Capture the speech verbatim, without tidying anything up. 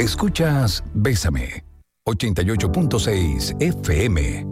Escuchas Bésame, ochenta y ocho punto seis F M.